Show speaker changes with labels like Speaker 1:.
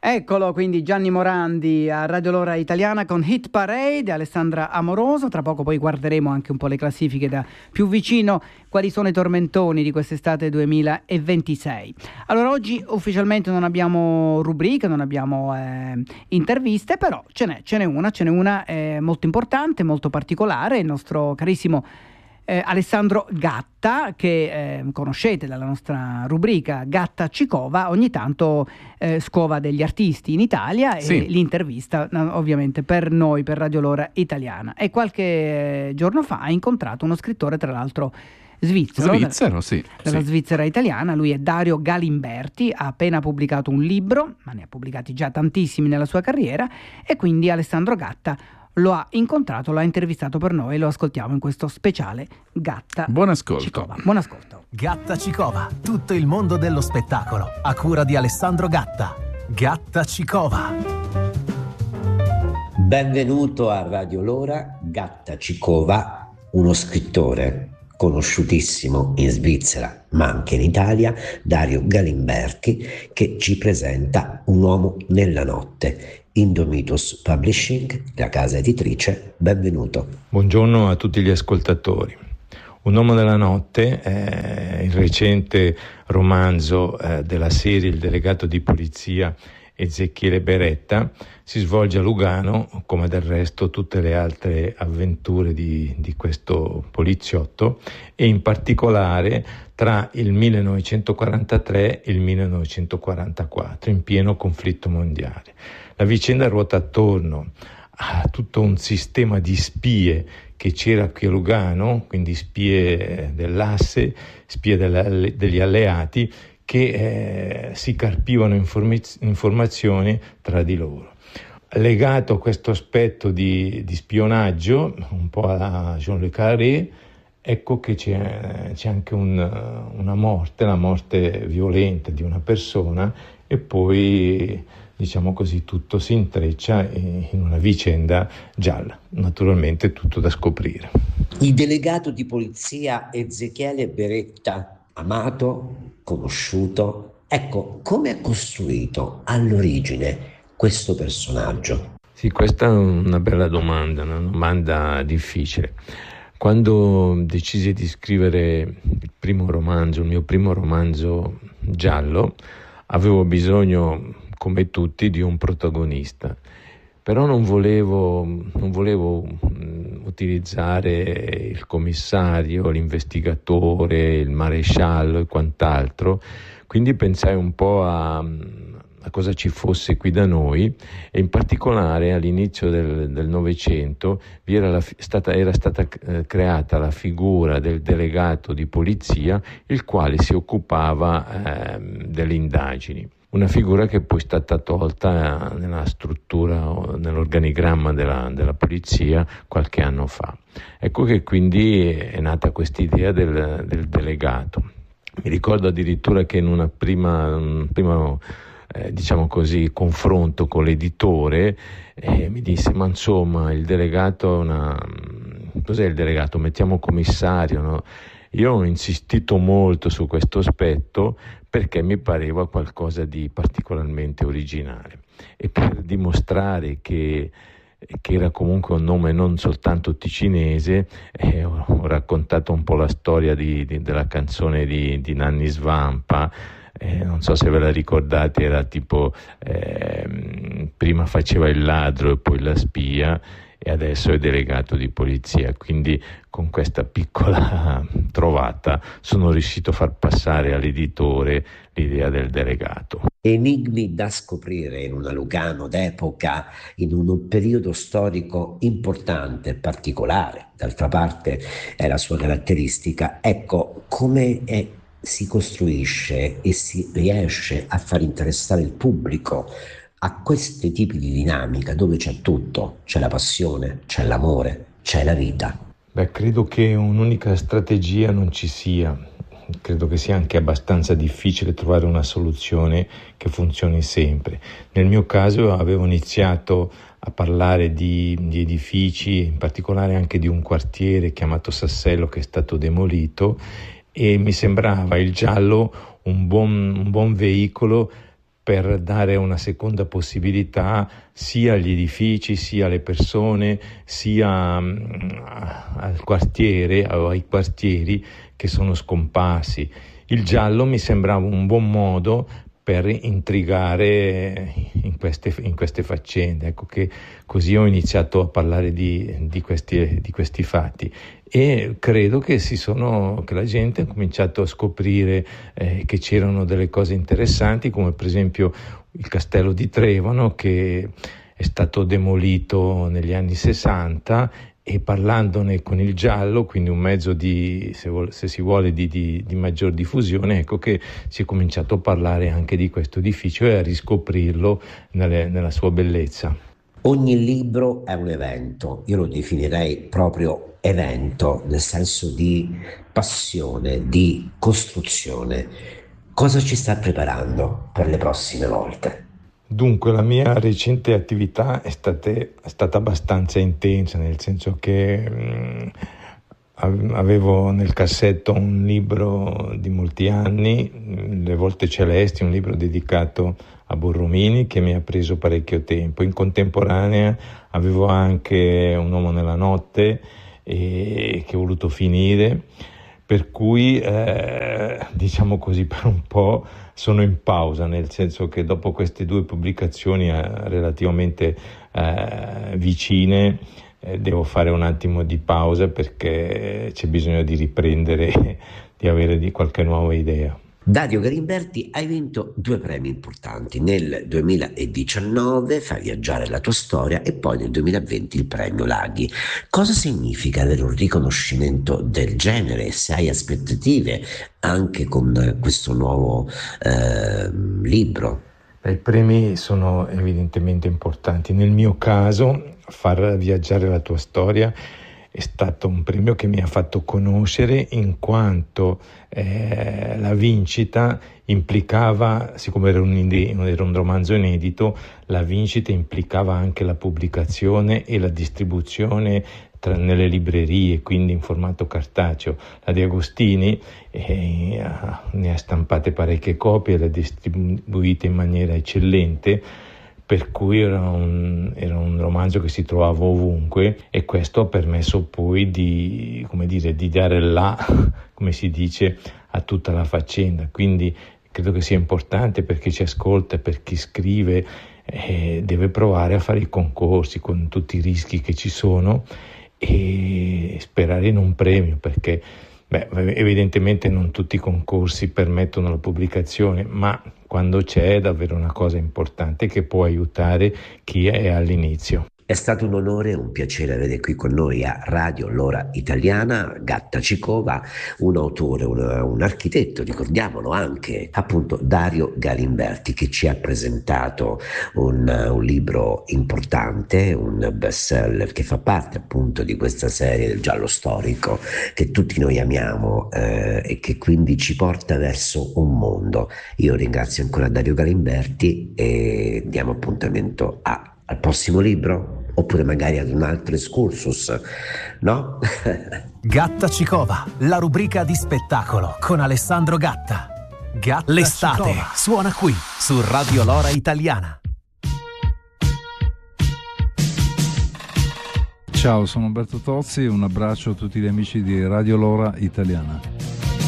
Speaker 1: Eccolo quindi Gianni Morandi a Radio Lora Italiana con Hit Parade, Alessandra Amoroso. Tra poco poi guarderemo anche un po' le classifiche da più vicino, quali sono i tormentoni di quest'estate 2026. Allora oggi ufficialmente non abbiamo rubrica, non abbiamo interviste, però ce n'è una molto importante, molto particolare, il nostro carissimo Alessandro Gatta, che conoscete dalla nostra rubrica Gatta ci cova, ogni tanto scova degli artisti in Italia e li intervista ovviamente per noi, per Radio Lora Italiana, e qualche giorno fa ha incontrato uno scrittore, tra l'altro svizzero, dalla Svizzera italiana. Lui è Dario Galimberti, ha appena pubblicato un libro, ma ne ha pubblicati già tantissimi nella sua carriera, e quindi Alessandro Gatta lo ha incontrato, lo ha intervistato per noi e lo ascoltiamo in questo speciale Gatta
Speaker 2: Buon ascolto.
Speaker 1: Cicova. Buon ascolto.
Speaker 3: Gatta Cicova, tutto il mondo dello spettacolo, a cura di Alessandro Gatta. Gatta Cicova.
Speaker 4: Benvenuto a Radio Lora. Gatta Cicova, uno scrittore conosciutissimo in Svizzera ma anche in Italia, Dario Galimberti, che ci presenta Un uomo nella notte. Indomitus Publishing, la casa editrice. Benvenuto.
Speaker 5: Buongiorno a tutti gli ascoltatori. Un uomo della notte è il recente romanzo della serie Il delegato di polizia Ezechiele Beretta. Si svolge a Lugano, come del resto tutte le altre avventure di questo poliziotto, e in particolare tra il 1943 e il 1944, in pieno conflitto mondiale. La vicenda ruota attorno a tutto un sistema di spie che c'era qui a Lugano, quindi spie dell'asse, spie degli alleati, che si carpivano informazioni tra di loro. Legato a questo aspetto di spionaggio, un po' alla Jean Le Carré, ecco che c'è anche una morte, la morte violenta di una persona, e poi, diciamo così, tutto si intreccia in una vicenda gialla, naturalmente tutto da scoprire.
Speaker 4: Il delegato di polizia Ezechiele Beretta, amato, conosciuto, ecco, come è costruito all'origine questo personaggio?
Speaker 5: Sì, questa è una bella domanda, una domanda difficile. Quando decisi di scrivere il mio primo romanzo giallo, avevo bisogno, come tutti, di un protagonista, però non volevo utilizzare il commissario, l'investigatore, il maresciallo e quant'altro, quindi pensai un po' a cosa ci fosse qui da noi, e in particolare all'inizio del Novecento era stata creata la figura del delegato di polizia, il quale si occupava delle indagini. Una figura che poi è stata tolta nella struttura, nell'organigramma della polizia qualche anno fa. Ecco che quindi è nata questa idea del delegato. Mi ricordo addirittura che in un primo diciamo così, confronto con l'editore, mi disse: ma insomma, il delegato cos'è il delegato? Mettiamo commissario, no? Io ho insistito molto su questo aspetto perché mi pareva qualcosa di particolarmente originale, e per dimostrare che era comunque un nome non soltanto ticinese, ho raccontato un po' la storia della canzone di Nanni Svampa. Non so se ve la ricordate, era tipo prima faceva il ladro e poi la spia, e adesso è delegato di polizia. Quindi con questa piccola trovata sono riuscito a far passare all'editore l'idea del delegato.
Speaker 4: Enigmi da scoprire in una Lugano d'epoca, in un periodo storico importante, particolare, d'altra parte è la sua caratteristica. Ecco, come si costruisce e si riesce a far interessare il pubblico a questi tipi di dinamica dove c'è tutto, c'è la passione, c'è l'amore, c'è la vita.
Speaker 5: Credo che un'unica strategia non ci sia. Credo che sia anche abbastanza difficile trovare una soluzione che funzioni sempre. Nel mio caso avevo iniziato a parlare di edifici, in particolare anche di un quartiere chiamato Sassello che è stato demolito, e mi sembrava il giallo un buon veicolo per dare una seconda possibilità sia agli edifici, sia alle persone, sia al quartiere o ai quartieri che sono scomparsi. Il giallo mi sembrava un buon modo per intrigare in queste faccende, ecco, che così ho iniziato a parlare di questi fatti, e credo che la gente ha cominciato a scoprire che c'erano delle cose interessanti, come per esempio il castello di Trevano, che è stato demolito negli anni 60, e parlandone con il giallo, quindi un mezzo se si vuole di maggior diffusione, ecco che si è cominciato a parlare anche di questo edificio e a riscoprirlo nella sua bellezza.
Speaker 4: Ogni libro è un evento, io lo definirei proprio evento, nel senso di passione, di costruzione. Cosa ci sta preparando per le prossime volte?
Speaker 5: Dunque, la mia recente attività è stata abbastanza intensa, nel senso che avevo nel cassetto un libro di molti anni, Le Volte Celesti, un libro dedicato a Borromini, che mi ha preso parecchio tempo. In contemporanea avevo anche Un uomo nella notte, che ho voluto finire, per cui diciamo così, per un po' sono in pausa, nel senso che dopo queste due pubblicazioni relativamente vicine devo fare un attimo di pausa, perché c'è bisogno di riprendere, di avere qualche nuova idea.
Speaker 4: Dario Galimberti, hai vinto 2 premi importanti, nel 2019 Fai viaggiare la tua storia e poi nel 2020 il premio Laghi. Cosa significa avere un riconoscimento del genere? Se hai aspettative anche con questo nuovo libro?
Speaker 5: I premi sono evidentemente importanti. Nel mio caso, Far viaggiare la tua storia è stato un premio che mi ha fatto conoscere, in quanto la vincita implicava, siccome era un romanzo inedito, la vincita implicava anche la pubblicazione e la distribuzione nelle librerie, quindi in formato cartaceo. La De Agostini ne ha stampate parecchie copie e le ha distribuite in maniera eccellente, per cui era un romanzo che si trovava ovunque, e questo ha permesso poi di dare come si dice, a tutta la faccenda. Quindi credo che sia importante per chi ci ascolta, per chi scrive, deve provare a fare i concorsi con tutti i rischi che ci sono e sperare in un premio, perché evidentemente non tutti i concorsi permettono la pubblicazione, ma quando c'è è davvero una cosa importante che può aiutare chi è all'inizio.
Speaker 4: È stato un onore e un piacere avere qui con noi a Radio L'Ora Italiana Gatta Cicova, un autore, un architetto, ricordiamolo anche, appunto Dario Galimberti, che ci ha presentato un libro importante, un bestseller che fa parte appunto di questa serie del giallo storico che tutti noi amiamo e che quindi ci porta verso un mondo. Io ringrazio ancora Dario Galimberti e diamo appuntamento al prossimo libro, oppure magari ad un altro excursus, no?
Speaker 3: Gatta Cicova, la rubrica di spettacolo con Alessandro Gatta. Gatta L'estate Cicova suona qui su Radio L'Ora Italiana.
Speaker 2: Ciao, sono Umberto Tozzi, un abbraccio a tutti gli amici di Radio L'Ora Italiana.